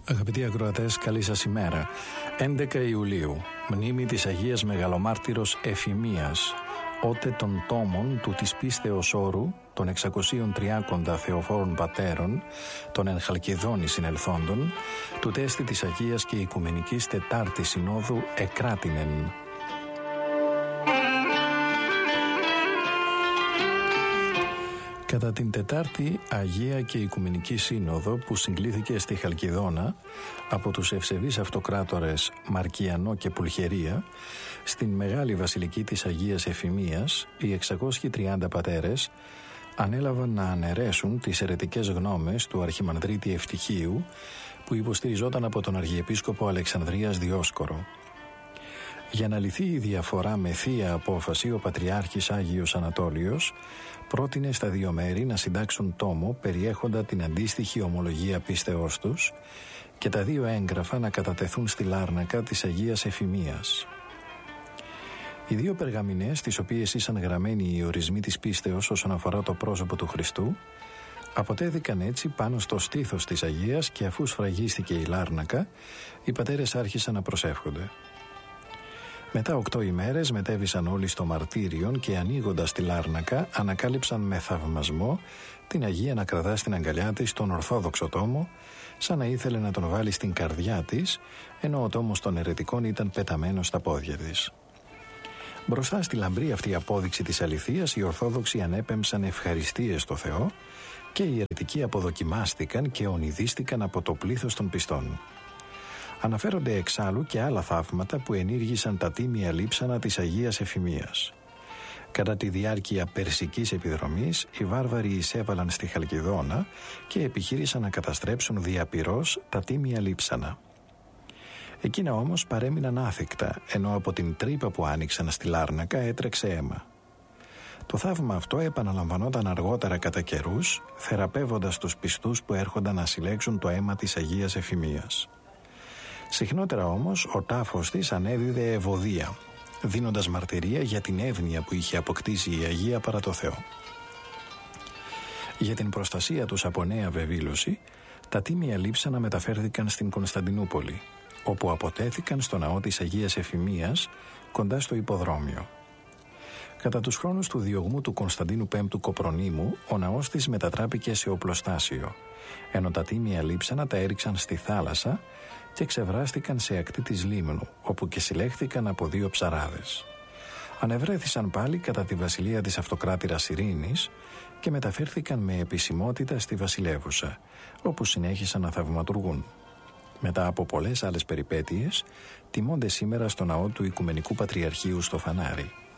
Αγαπητοί ακροατές, καλή σας ημέρα. 11 Ιουλίου, μνήμη της Αγίας Μεγαλομάρτυρος Εφημίας, ότε των τόμων του της πίστεως όρου, των 630 Θεοφόρων Πατέρων, των εν Χαλκιδόνη συνελθόντων, του τέστη της Αγίας και Οικουμενικής Τετάρτης Συνόδου εκράτηνεν. Κατά την Τετάρτη Αγία και Οικουμενική Σύνοδο που συγκλήθηκε στη Χαλκιδόνα από τους ευσεβείς αυτοκράτορες Μαρκιανό και Πουλχερία, στην Μεγάλη Βασιλική της Αγίας Εφημίας, οι 630 πατέρες ανέλαβαν να αναιρέσουν τις αιρετικές γνώμες του Αρχιμανδρίτη Ευτυχίου που υποστηριζόταν από τον Αρχιεπίσκοπο Αλεξανδρίας Διόσκορο. Για να λυθεί η διαφορά με θεία απόφαση, ο Πατριάρχης Άγιος Ανατόλιος πρότεινε στα δύο μέρη να συντάξουν τόμο περιέχοντα την αντίστοιχη ομολογία πίστεώς τους και τα δύο έγγραφα να κατατεθούν στη Λάρνακα της Αγίας Εφημίας. Οι δύο περγαμηνές, στις οποίες ήσαν γραμμένοι οι ορισμοί της πίστεως όσον αφορά το πρόσωπο του Χριστού, αποτέθηκαν έτσι πάνω στο στήθος της Αγίας και αφού σφραγίστηκε η Λάρνακα, οι πατέρες άρχισαν να προσεύχονται. Μετά 8 ημέρες μετέβησαν όλοι στο μαρτύριον και ανοίγοντας τη Λάρνακα ανακάλυψαν με θαυμασμό την Αγία να κρατά στην αγκαλιά της τον Ορθόδοξο τόμο, σαν να ήθελε να τον βάλει στην καρδιά της, ενώ ο τόμος των αιρετικών ήταν πεταμένος στα πόδια της. Μπροστά στη λαμπρή αυτή απόδειξη της αληθείας, οι Ορθόδοξοι ανέπεμψαν ευχαριστίες στο Θεό και οι αιρετικοί αποδοκιμάστηκαν και ονειδίστηκαν από το πλήθος των πιστών. Αναφέρονται εξάλλου και άλλα θαύματα που ενήργησαν τα τίμια λείψανα της Αγίας Εφημίας. Κατά τη διάρκεια περσικής επιδρομής, οι βάρβαροι εισέβαλαν στη Χαλκιδόνα και επιχείρησαν να καταστρέψουν διαπυρός τα τίμια λείψανα. Εκείνα όμως παρέμειναν άθικτα, ενώ από την τρύπα που άνοιξαν στη Λάρνακα έτρεξε αίμα. Το θαύμα αυτό επαναλαμβανόταν αργότερα κατά καιρούς, θεραπεύοντας τους πιστούς που έρχονταν να συλλέξουν το αίμα της Αγίας Εφημίας. Συχνότερα όμως ο τάφος της ανέδιδε ευωδία, δίνοντας μαρτυρία για την εύνοια που είχε αποκτήσει η Αγία παρά το Θεό. Για την προστασία τους από νέα βεβήλωση, τα τίμια λείψανα μεταφέρθηκαν στην Κωνσταντινούπολη, όπου αποτέθηκαν στο ναό της Αγίας Εφημίας, κοντά στο υποδρόμιο. Κατά τους χρόνους του διωγμού του Κωνσταντίνου Πέμπτου Κοπρονήμου, ο ναός της μετατράπηκε σε οπλοστάσιο, ενώ τα τίμια λείψανα τα έριξαν στη θάλασσα και ξεβράστηκαν σε ακτή της Λίμνου, όπου και συλλέχθηκαν από δύο ψαράδες. Ανεβρέθησαν πάλι κατά τη βασιλεία της αυτοκράτηρας Ειρήνης και μεταφέρθηκαν με επισημότητα στη βασιλεύουσα, όπου συνέχισαν να θαυματουργούν. Μετά από πολλές άλλες περιπέτειες, τιμώνται σήμερα στο ναό του Οικουμενικού Πατριαρχείου στο Φανάρι.